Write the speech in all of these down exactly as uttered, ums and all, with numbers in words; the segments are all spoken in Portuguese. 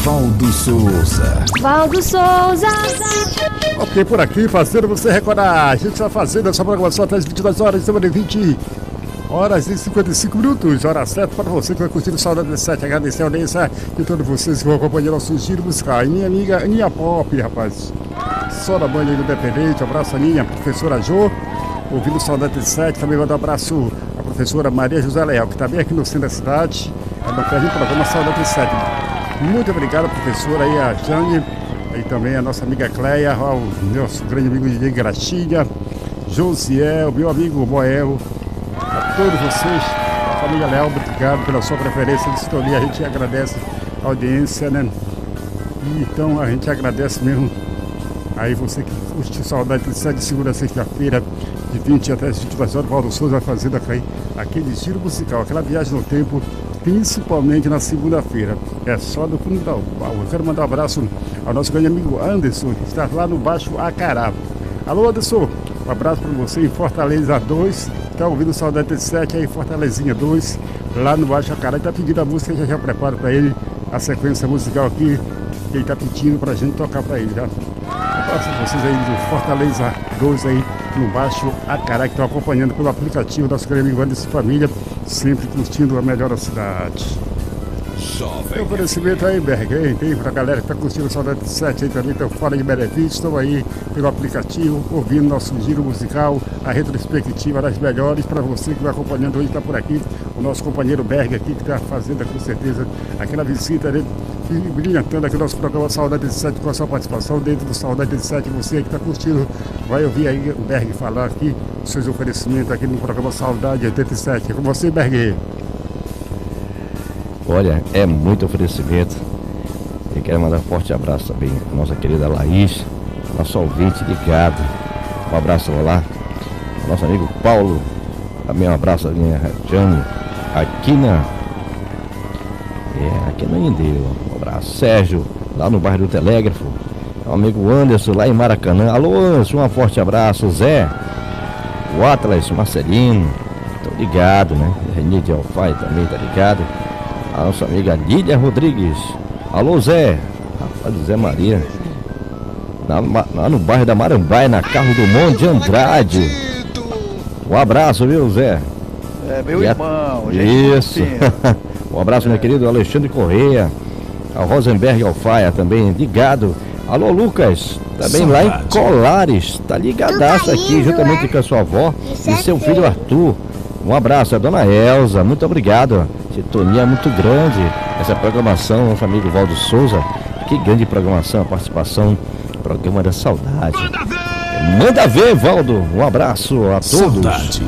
Valdo Souza. Valdo Souza. Ok, por aqui, fazendo você recordar. A gente está fazendo essa programação até as vinte e duas horas, estamos de vinte horas e cinquenta e cinco minutos. Hora certa para você que vai curtir o Saudade sete. Agradecer a audiência de todos vocês que vão acompanhar nosso giro musical. E minha amiga Aninha Pop, rapaz. Só da banha independente. Abraço, Aninha. Professora Jô, ouvindo o Saudade sete. Também mando um abraço à professora Maria José Leal, que está bem aqui no centro da cidade. Ela não perde o programa Saudade sete. Muito obrigado, professora, aí a Jane, e também a nossa amiga Cleia, ao nosso grande amigo de Graxilha, Josiel, meu amigo Moel, a todos vocês, a família Leal, obrigado pela sua preferência de sintonia. A gente agradece a audiência, né? E então a gente agradece mesmo aí você que curte Saudade de segunda a sexta-feira, de vinte até as vinte e duas horas. O Valdo Souza vai fazendo aqui, aquele giro musical, aquela viagem no tempo, principalmente na segunda-feira. É só do fundo da alma. Eu quero mandar um abraço ao nosso grande amigo Anderson, que está lá no Baixo Acará. Alô, Anderson, um abraço para você em Fortaleza dois. Está ouvindo o Saudade sete aí, Fortalezinha dois, lá no Baixo Acará. Está pedindo a música, já já preparo para ele a sequência musical aqui, que ele está pedindo para a gente tocar para ele. Já. Um abraço a vocês aí do Fortaleza dois aí, no Baixo Acará, que estão acompanhando pelo aplicativo do nosso grande amigo Anderson Família, sempre curtindo a melhor da cidade. Tem oferecimento aí, Berg, aí, tem pra galera que tá curtindo o Saudade sete aí também, estão fora de benefícios, estão aí pelo aplicativo, ouvindo nosso giro musical, a retrospectiva das melhores, para você que vai acompanhando hoje, tá por aqui, o nosso companheiro Berg aqui, que tá fazendo com certeza aquela visita dele, brilhantando aqui o nosso programa Saudade sete com a sua participação dentro do Saudade sete. Você que tá curtindo, vai ouvir aí o Berg falar aqui, os seus oferecimentos aqui no programa Saudade oitenta e sete. É com você, Berg. Olha, é muito oferecimento. Eu quero mandar um forte abraço também à nossa querida Laís, nosso ouvinte ligado. Um abraço lá. Nosso amigo Paulo. Também um abraço à minha Jane. Aqui na. É, aqui na Indeu. Um abraço. Sérgio, lá no bairro do Telégrafo. O amigo Anderson, lá em Maracanã. Alô, Anderson, um forte abraço. Zé, o Atlas, Marcelino. Tô ligado, né? Reni de Alfai também tá ligado. A nossa amiga Lídia Rodrigues. Alô, Zé. Rapaz do Zé Maria. Lá, lá no bairro da Marambaia, na Carro do Monte de Andrade. Um abraço, viu, Zé? É, meu e irmão. A... Isso. Um abraço, é. Meu querido Alexandre Correia. Ao Rosenberg Alfaia também, ligado. Alô, Lucas. Também Saudade. Lá em Colares. Tá ligadaço aqui, juntamente com a sua avó e seu filho Arthur. Um abraço, a dona Elza. Muito obrigado. Sintonia muito grande. Essa programação, nosso amigo Valdo Souza. Que grande programação, a participação no programa da Saudade. Manda ver, Manda ver Valdo. Um abraço a todos. Saudade.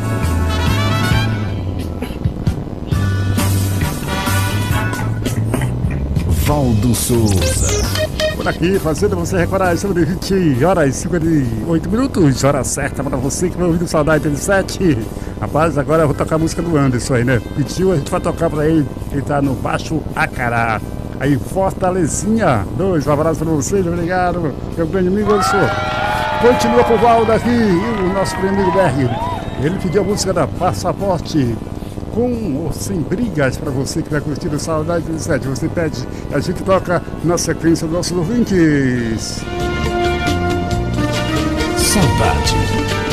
Valdo Souza. Por aqui, fazendo você recordar, estamos de vinte horas e cinquenta e oito minutos. Hora certa para você que vai ouvir o Saudade sete. Rapaz, agora eu vou tocar a música do Anderson aí, né? Pediu, a gente vai tocar pra ele. Ele tá no Baixo Acará. Aí, Fortalezinha dois. Um abraço pra vocês, obrigado. Meu grande amigo Anderson. Continua com o Valdo aqui e o nosso grande amigo Berg. Ele pediu a música da Passaporte, com ou sem brigas, pra você que vai curtir o Saudade sete. Você pede, a gente toca na sequência dos nossos ouvintes. Saudade.